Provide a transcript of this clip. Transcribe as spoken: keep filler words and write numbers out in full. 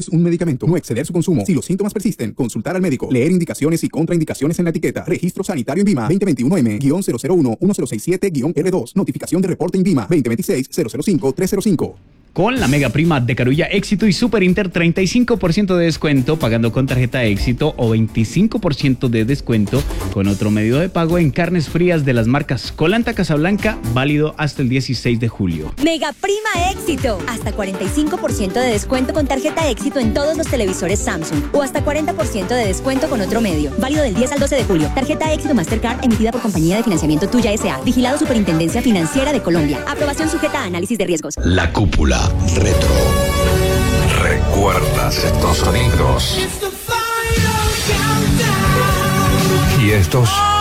es un medicamento. No exceder su consumo. Si los síntomas persisten, consultar al médico. Leer indicaciones y contraindicaciones en la etiqueta. Registro sanitario INVIMA veinte veintiuno M cero cero uno uno cero seis siete R dos. Notificación de reporte INVIMA veinte veintiséis cero cero cinco tres cero cinco. Con la mega prima de Carulla Éxito y Super Inter, treinta y cinco por ciento de descuento pagando con tarjeta Éxito o veinticinco por ciento de descuento con otro medio de pago en carnes frías de las marcas Colanta Casablanca, válido hasta el dieciséis de julio. Mega prima Éxito. Hasta cuarenta y cinco por ciento de descuento con tarjeta Éxito en todos los televisores Samsung o hasta cuarenta por ciento de descuento con otro medio. Válido del diez al doce de julio. Tarjeta Éxito Mastercard emitida por Compañía de Financiamiento Tuya S A. Vigilado Superintendencia Financiera de Colombia. Aprobación sujeta a análisis de riesgos. La cúpula retro. ¿Recuerdas estos sonidos? Y estos